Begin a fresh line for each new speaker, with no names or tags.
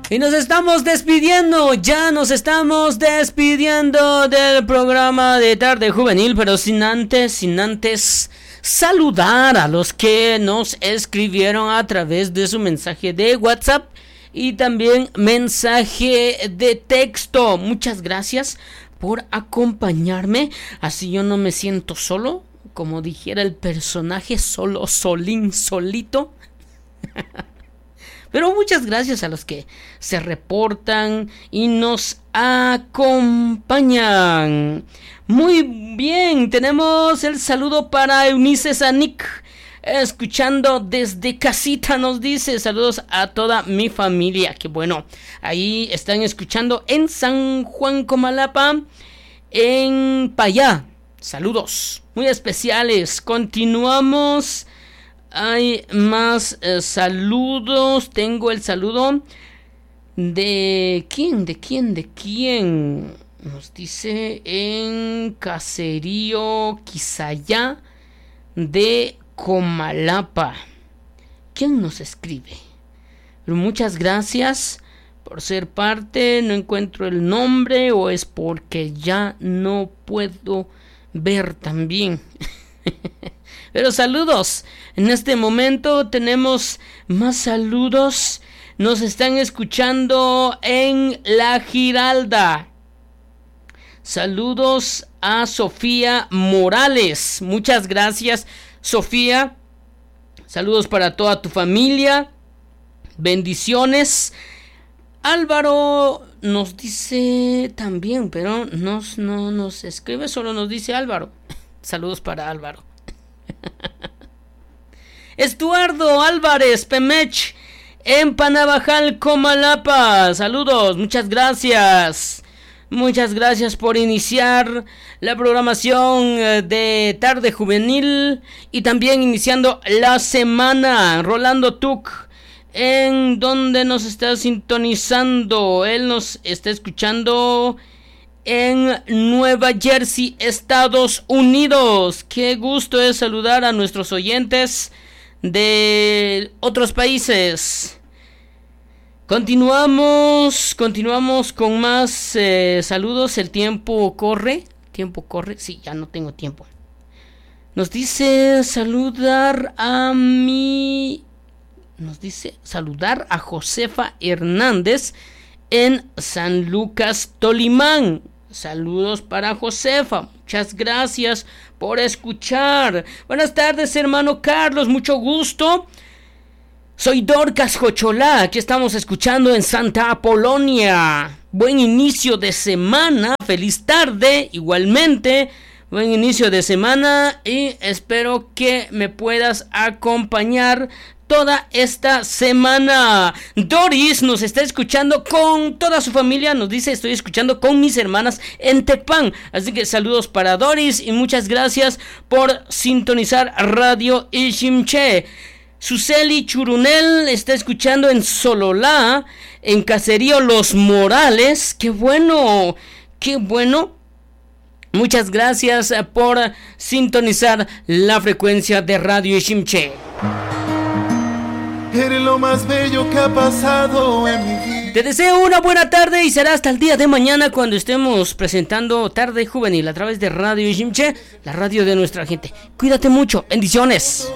Y nos estamos despidiendo, ya nos estamos despidiendo del programa de Tarde Juvenil, pero sin antes saludar a los que nos escribieron a través de su mensaje de WhatsApp y también mensaje de texto. Muchas gracias por acompañarme, así yo no me siento solo, como dijera el personaje, solito. Pero muchas gracias a los que se reportan y nos acompañan. Muy bien, tenemos el saludo para Eunice Zanik, escuchando desde casita, nos dice saludos a toda mi familia. Que bueno, ahí están escuchando en San Juan Comalapa, en Payá. Saludos muy especiales. Continuamos. Hay más saludos. Tengo el saludo de quién. Nos dice en Caserío Quisayá de Comalapa. ¿Quién nos escribe? Muchas gracias por ser parte. No encuentro el nombre o es porque ya no puedo ver también. Pero saludos. En este momento tenemos más saludos. Nos están escuchando en La Giralda. Saludos a Sofía Morales. Muchas gracias, Sofía. Saludos para toda tu familia. Bendiciones. Álvaro nos dice también, pero no nos escribe, solo nos dice Álvaro. Saludos para Álvaro. Estuardo Álvarez Pemech en Panabajal, Comalapa. Saludos, muchas gracias. Muchas gracias por iniciar la programación de Tarde Juvenil y también iniciando la semana. Rolando Tuc, en donde nos está sintonizando. Él nos está escuchando en Nueva Jersey, Estados Unidos. Qué gusto es saludar a nuestros oyentes de otros países. Continuamos con más saludos. El tiempo corre. Sí, ya no tengo tiempo. Nos dice saludar a Josefa Hernández en San Lucas, Tolimán. Saludos para Josefa. Muchas gracias por escuchar. Buenas tardes, hermano Carlos. Mucho gusto. Soy Dorcas Jocholá. Aquí estamos escuchando en Santa Apolonia. Buen inicio de semana. Feliz tarde. Igualmente. Buen inicio de semana. Y espero que me puedas acompañar toda esta semana. Doris nos está escuchando con toda su familia. Nos dice: estoy escuchando con mis hermanas en Tecpan. Así que saludos para Doris y muchas gracias por sintonizar Radio Ishimche. Suseli Churunel está escuchando en Sololá, en Caserío Los Morales. ¡Qué bueno! Muchas gracias por sintonizar la frecuencia de Radio Ishimche.
Eres lo más bello que ha pasado en mi vida.
Te deseo una buena tarde y será hasta el día de mañana cuando estemos presentando Tarde Juvenil a través de Radio Ishimche, la radio de nuestra gente. Cuídate mucho, bendiciones.